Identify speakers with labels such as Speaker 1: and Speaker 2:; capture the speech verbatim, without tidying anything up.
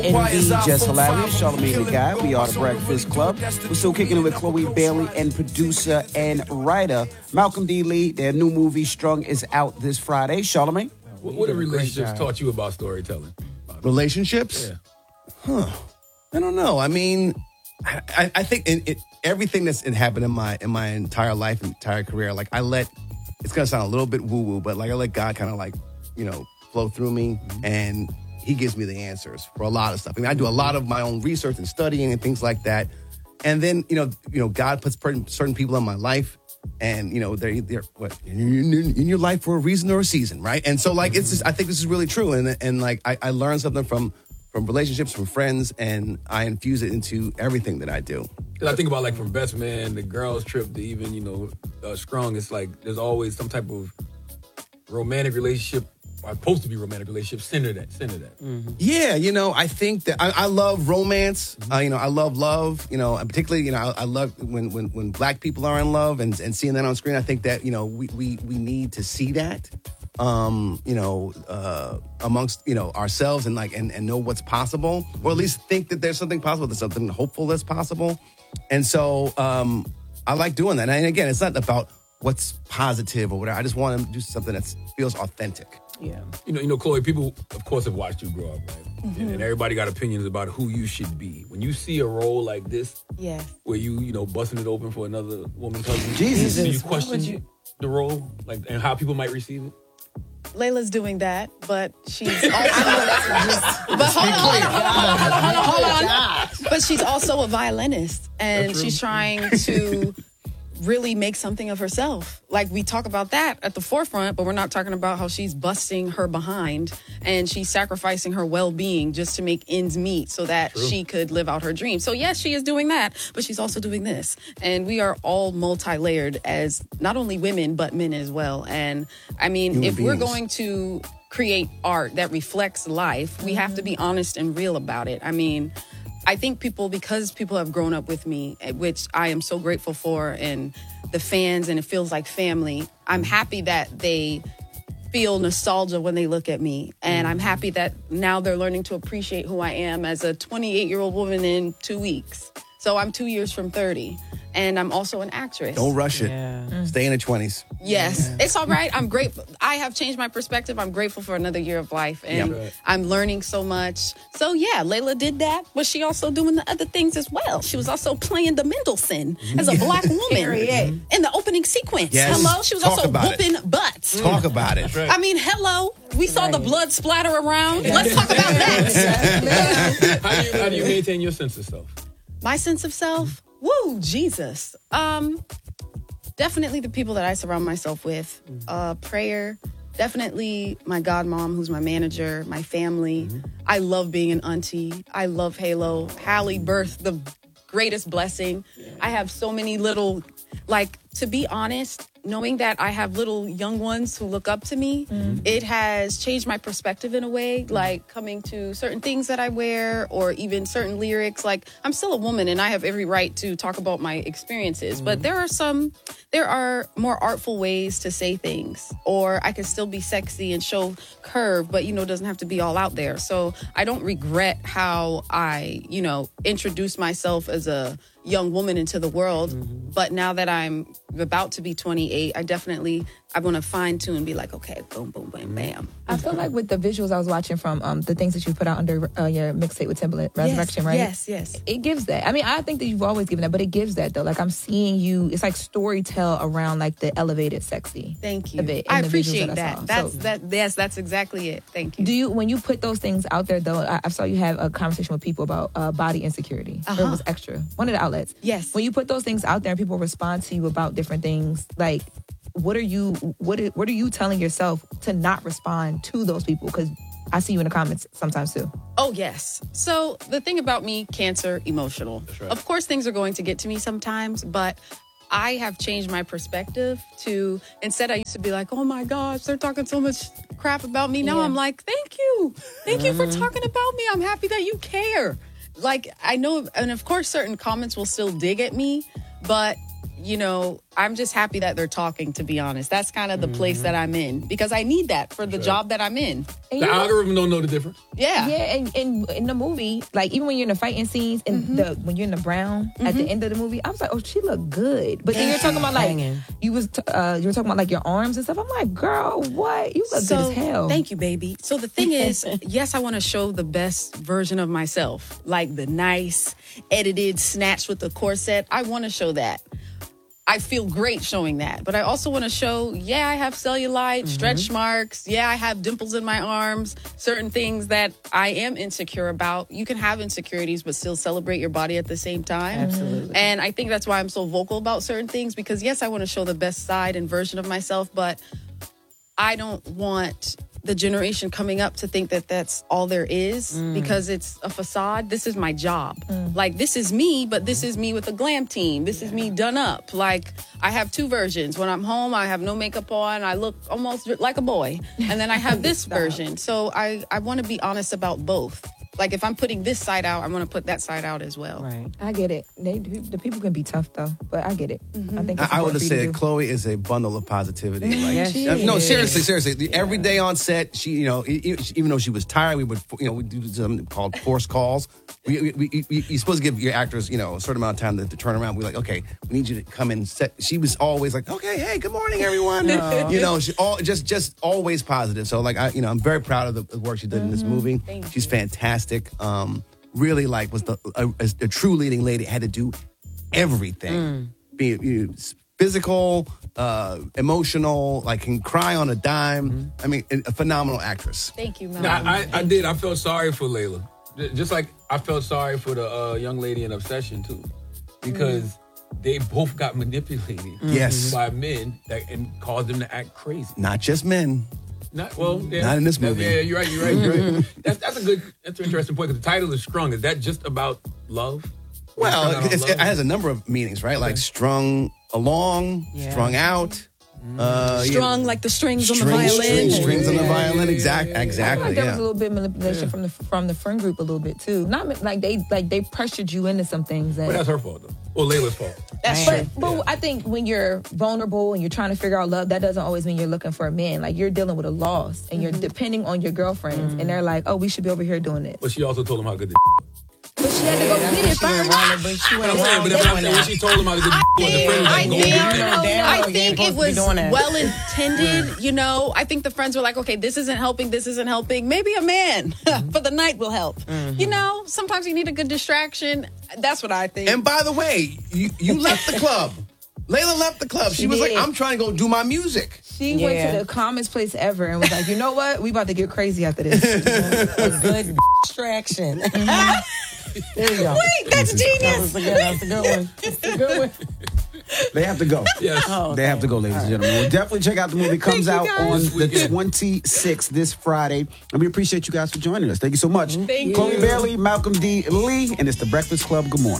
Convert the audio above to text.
Speaker 1: Envy, Just Hilarious, Charlamagne the Guy. We are the Breakfast Club. We're still kicking it with Chloe Bailey and producer and writer Malcolm D. Lee. Their new movie, Strung, is out this Friday. Charlamagne?
Speaker 2: What, what have relationships taught you about storytelling?
Speaker 3: Relationships?
Speaker 2: Yeah.
Speaker 3: Huh. I don't know. I mean, I, I, I think in, it, everything that's happened in my in my entire life, entire career, like I let, it's going to sound a little bit woo-woo, but like I let God kind of like, you know, flow through me, and he gives me the answers for a lot of stuff. I mean, I do a lot of my own research and studying and things like that. And then, you know, you know, God puts certain people in my life, and, you know, they're, they're what, in, in your life for a reason or a season, right? And so, like, it's just, I think this is really true. And, and like, I, I learned something from, from relationships, from friends, and I infuse it into everything that I do.
Speaker 2: Because I think about, like, from Best Man, the girls' trip, to even, you know, uh, Strung, it's like there's always some type of romantic relationship, or supposed to be romantic relationship, center that, center that.
Speaker 3: Mm-hmm. Yeah, you know, I think that I, I love romance. Mm-hmm. Uh, you know, I love love. You know, and particularly, you know, I, I love when, when when black people are in love and, and seeing that on screen. I think that, you know, we we we need to see that, um, you know, uh, amongst, you know, ourselves, and like and, and know what's possible, or at least think that there's something possible, there's something hopeful that's possible. And so um, I like doing that. And again, it's not about what's positive or whatever. I just want to do something that feels authentic.
Speaker 1: Yeah.
Speaker 2: You know, you know, Chloe, people, of course, have watched you grow up, right? Mm-hmm. And, and everybody got opinions about who you should be. When you see a role like this,
Speaker 4: yeah,
Speaker 2: where you, you know, busting it open for another woman's husband,
Speaker 1: Jesus,
Speaker 2: do you question you... the role, like, and how people might receive it?
Speaker 4: Layla's doing that, but she's also. But hold on, hold on, hold on, hold on, hold on. But she's also a violinist, and she's trying to really make something of herself. Like, we talk about that at the forefront, but we're not talking about how she's busting her behind and she's sacrificing her well-being just to make ends meet so that True. She could live out her dream. So yes, she is doing that, but she's also doing this. And we are all multi-layered as not only women, but men as well. And I mean, Human if beings. We're going to create art that reflects life, we have to be honest and real about it. I mean, I think people, because people have grown up with me, which I am so grateful for, and the fans, and it feels like family, I'm happy that they feel nostalgia when they look at me. And I'm happy that now they're learning to appreciate who I am as a twenty-eight-year-old woman in two weeks. So I'm two years from thirty. And I'm also an actress.
Speaker 3: Don't rush it. Yeah. Mm. Stay in the twenties.
Speaker 4: Yes. Yeah. It's all right. I'm grateful. I have changed my perspective. I'm grateful for another year of life. And yep. I'm learning so much. So, yeah, Layla did that. But she also doing the other things as well. She was also playing the Mendelssohn as a black woman in the opening sequence.
Speaker 3: Yes.
Speaker 4: Hello? She was
Speaker 3: Talk
Speaker 4: also whooping
Speaker 3: it.
Speaker 4: butts.
Speaker 3: Talk about it.
Speaker 4: Right. I mean, hello. We saw right. the blood splatter around. Let's talk about that.
Speaker 2: how, do you, how do you maintain your sense of self?
Speaker 4: My sense of self? Woo, Jesus. Um, definitely the people that I surround myself with. Uh, prayer. Definitely my godmom, who's my manager, my family. Mm-hmm. I love being an auntie. I love Halo. Hallie birthed the greatest blessing. Yeah. I have so many little, like, to be honest, knowing that I have little young ones who look up to me, mm-hmm. it has changed my perspective in a way, like coming to certain things that I wear or even certain lyrics. Like, I'm still a woman and I have every right to talk about my experiences, mm-hmm. but there are some, there are more artful ways to say things, or I can still be sexy and show curve, but, you know, it doesn't have to be all out there. So I don't regret how I, you know, introduced myself as a young woman into the world. Mm-hmm. But now that I'm about to be twenty-eight, I definitely, I want to fine tune and be like, okay, boom, boom, bam, bam.
Speaker 5: I feel like with the visuals I was watching from um, the things that you put out under uh, your mixtape with Timbaland, Resurrection,
Speaker 4: yes,
Speaker 5: right?
Speaker 4: Yes, yes.
Speaker 5: It gives that. I mean, I think that you've always given that, but it gives that though. Like, I'm seeing you, it's like story tell around like the elevated sexy.
Speaker 4: Thank you.
Speaker 5: Of it,
Speaker 4: I
Speaker 5: the
Speaker 4: appreciate
Speaker 5: that.
Speaker 4: that.
Speaker 5: I
Speaker 4: That's
Speaker 5: so,
Speaker 4: that. Yes, that's exactly it. Thank you.
Speaker 5: Do you, when you put those things out there though, I, I saw you have a conversation with people about uh, body insecurity.
Speaker 4: Uh-huh.
Speaker 5: It was Extra, one of the outlets.
Speaker 4: Yes.
Speaker 5: When you put those things out there and people respond to you about different things, like, what are you, what are, what are you telling yourself to not respond to those people? Because I see you in the comments sometimes too.
Speaker 4: Oh, yes. So the thing about me, cancer, emotional. That's right. Of course, things are going to get to me sometimes, but I have changed my perspective to, instead I used to be like, oh my gosh, they're talking so much crap about me. Now yeah. I'm like, thank you. Thank mm-hmm. you for talking about me. I'm happy that you care. Like, I know, and of course certain comments will still dig at me, but you know, I'm just happy that they're talking, to be honest. That's kind of the mm-hmm. place that I'm in because I need that for the right. job that I'm in.
Speaker 2: And the algorithm know, don't know the difference.
Speaker 4: Yeah.
Speaker 5: Yeah, and, and in the movie, like even when you're in the fighting scenes and mm-hmm. the when you're in the brown mm-hmm. at the end of the movie, I was like, oh, she looked good. But then you're talking about like Hanging. you was t- uh, you were talking about like your arms and stuff. I'm like, girl, what? You look
Speaker 4: so,
Speaker 5: good as hell.
Speaker 4: Thank you, baby. So the thing is, yes, I want to show the best version of myself, like the nice, edited, snatched with the corset. I want to show that. I feel great showing that. But I also want to show, yeah, I have cellulite, mm-hmm. stretch marks. Yeah, I have dimples in my arms. Certain things that I am insecure about. You can have insecurities, but still celebrate your body at the same time.
Speaker 5: Absolutely.
Speaker 4: And I think that's why I'm so vocal about certain things. Because, yes, I want to show the best side and version of myself. But I don't want the generation coming up to think that that's all there is mm. because it's a facade. This is my job. Mm. Like, this is me, but this is me with a glam team. This yeah. is me done up. Like, I have two versions. When I'm home, I have no makeup on. I look almost like a boy. And then I have this version. So I, I want to be honest about both. Like, if I'm putting this side out, I want to put that side out as well.
Speaker 5: Right. I get it. They, the people can be tough, though, but I get it. Mm-hmm. I think
Speaker 3: I, I would have said Chloe is a bundle of positivity. Like,
Speaker 5: yes, she
Speaker 3: uh, no,
Speaker 5: is.
Speaker 3: seriously, seriously. Yeah. Every day on set, she, you know, even though she was tired, we would, you know, we do something called force calls. We, we, we, we, you're supposed to give your actors, you know, a certain amount of time to, to turn around. We're like, okay, we need you to come in. Set. She was always like, okay, hey, good morning, everyone. No. You know, she all just, just always positive. So, like, I, you know, I'm very proud of the work she did mm-hmm. in this movie.
Speaker 4: Thank
Speaker 3: She's
Speaker 4: you.
Speaker 3: fantastic. Um, really, like, was the a, a, a true leading lady. Had to do everything, mm. be you know, physical, uh, emotional, like can cry on a dime. Mm-hmm. I mean, a phenomenal actress.
Speaker 4: Thank you, Mel.
Speaker 2: No, I, I did. I felt sorry for Layla. Just like I felt sorry for the uh, young lady in Obsession, too. Because mm. they both got manipulated
Speaker 3: yes.
Speaker 2: by men that and caused them to act crazy.
Speaker 3: Not just men.
Speaker 2: Not well, yeah.
Speaker 3: Not in this movie.
Speaker 2: Yeah, you're right. You're right. You're right. That's that's a good. That's an interesting point. Because the title is "Strung." Is that just about love?
Speaker 3: Well, it's, love? It has a number of meanings, right? Okay. Like strung along, yeah. strung out. Uh,
Speaker 4: Strung
Speaker 3: yeah.
Speaker 4: like the strings
Speaker 3: String,
Speaker 4: on the violin.
Speaker 3: Strings, strings on the violin. Exactly.
Speaker 5: I
Speaker 3: Exactly.
Speaker 5: think there
Speaker 3: yeah.
Speaker 5: was a little bit of manipulation yeah. from the from the friend group a little bit too. Not like they like they pressured you into some things. That,
Speaker 2: but that's her fault though. Or Layla's fault.
Speaker 5: That's but, but yeah. I think when you're vulnerable and you're trying to figure out love, that doesn't always mean you're looking for a man. Like you're dealing with a loss and you're mm-hmm. depending on your girlfriends, mm-hmm. and they're like, "Oh, we should be over here doing this."
Speaker 2: But she also told him how good the
Speaker 5: But she had to go get it first.
Speaker 6: But she went
Speaker 2: wrong. But I'm saying when she told him how good the was, the friend was
Speaker 4: I
Speaker 2: like, go
Speaker 4: think,
Speaker 2: get it.
Speaker 4: I think it was well intended. You know, I think the friends were like, "Okay, this isn't helping. This isn't helping. Maybe a man for the night will help." Mm-hmm. You know, sometimes you need a good distraction. That's what I think.
Speaker 3: And by the way, you, you left the club. Layla left the club. She, she was did. like, I'm trying to go do my music.
Speaker 5: She yeah. went to the calmest place ever and was like, you know what? We about to get crazy after this.
Speaker 6: A good distraction.
Speaker 5: Mm-hmm.
Speaker 6: There you go.
Speaker 4: Wait, that's genius.
Speaker 6: That was a good, that was a good one. That's a good one.
Speaker 1: They have to go.
Speaker 2: Yes.
Speaker 1: Oh, they have to go, ladies and gentlemen. We'll definitely check out the movie. It comes out on the twenty-sixth, this Friday. And we appreciate you guys for joining us. Thank you so much.
Speaker 4: Thank
Speaker 1: Chloe
Speaker 4: you.
Speaker 1: Bailey, Malcolm D. Lee, and it's The Breakfast Club. Good morning.